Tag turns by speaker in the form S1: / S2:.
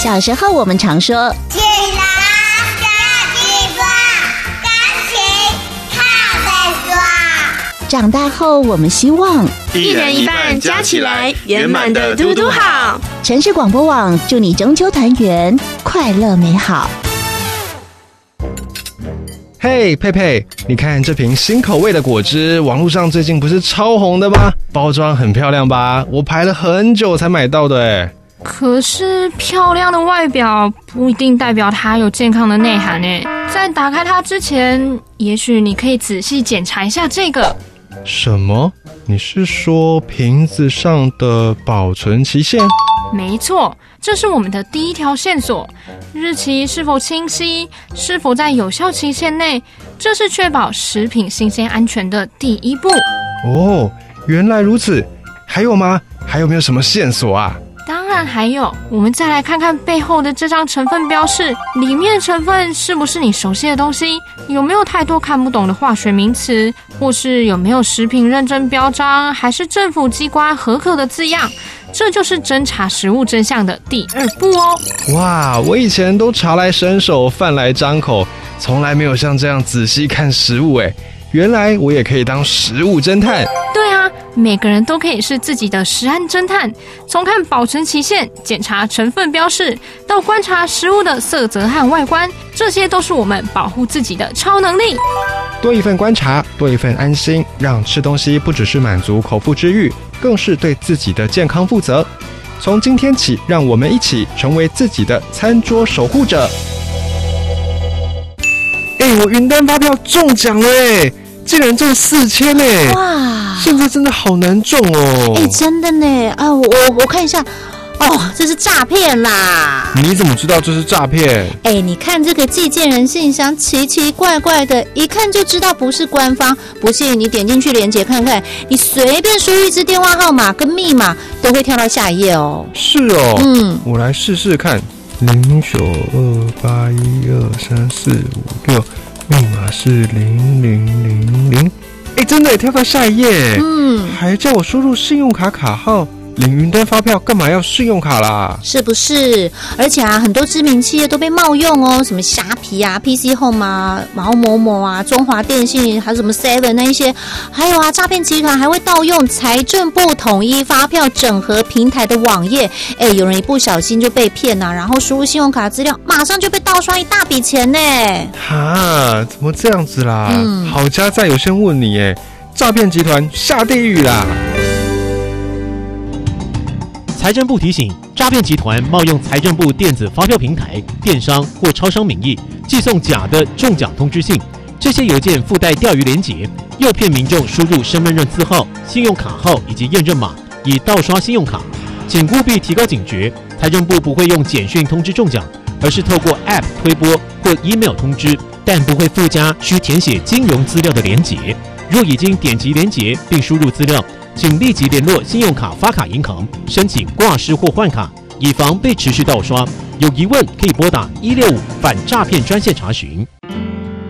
S1: 小时候我们常说
S2: 警察下地瓜，钢琴靠背刷。
S1: 长大后我们希望
S3: 一人一半加起来，圆满的嘟嘟好。
S1: 城市广播网祝你中秋团圆，快乐美好。
S4: 嘿，佩佩，你看这瓶新口味的果汁，网络上最近不是超红的吗？包装很漂亮吧？我排了很久才买到的耶。
S5: 可是漂亮的外表不一定代表它有健康的内涵耶。在打开它之前，也许你可以仔细检查一下这个。
S4: 什么？你是说瓶子上的保存期限？
S5: 没错，这是我们的第一条线索。日期是否清晰，是否在有效期限内，这是确保食品新鲜安全的第一步。
S4: 哦，原来如此。还有吗？还有没有什么线索啊？
S5: 当然还有，我们再来看看背后的这张成分标示，里面的成分是不是你熟悉的东西？有没有太多看不懂的化学名词？或是有没有食品认证标章，还是政府机关核可的字样？这就是侦查食物真相的第二步哦。
S4: 哇，我以前都茶来伸手，饭来张口，从来没有像这样仔细看食物耶。原来我也可以当食物侦探。
S5: 对啊，每个人都可以是自己的食安侦探，从看保存期限、检查成分标示，到观察食物的色泽和外观，这些都是我们保护自己的超能力。
S4: 多一份观察，多一份安心，让吃东西不只是满足口腹之欲，更是对自己的健康负责。从今天起，让我们一起成为自己的餐桌守护者。我云端发票中奖了耶，竟然中4000耶！
S1: 哇，
S4: 现在真的好难中哦。
S1: 真的呢啊，我看一下。哦，这是诈骗啦！
S4: 你怎么知道这是诈骗？
S1: 你看这个寄件人信箱奇奇怪怪的，一看就知道不是官方。不信你点进去连结看看，你随便输入一支电话号码跟密码，都会跳到下一页哦。
S4: 是哦，我来试试看。0928123456，密码是0000。真的跳到下一页。还叫我输入信用卡卡号。领云端发票干嘛要信用卡啦？
S1: 是不是？而且很多知名企业都被冒用哦，什么虾皮啊、PC Home 啊、然后某某啊、中华电信，还有什么 Seven 那一些，还有诈骗集团还会盗用财政部统一发票整合平台的网页。有人一不小心就被骗啊，然后输入信用卡资料，马上就被盗刷一大笔钱呢。
S4: 怎么这样子啦？好家在有先问你诈骗集团下地狱啦！
S6: 财政部提醒，诈骗集团冒用财政部电子发票平台、电商或超商名义，寄送假的中奖通知信。这些邮件附带钓鱼连结，诱骗民众输入身份证字号、信用卡号以及验证码，以盗刷信用卡。请务必提高警觉，财政部不会用简讯通知中奖，而是透过 App 推播或 email 通知，但不会附加需填写金融资料的连结。若已经点击连结并输入资料，请立即联络信用卡发卡银行申请挂失或换卡，以防被持续盗刷。有疑问可以拨打165反诈骗专线查询。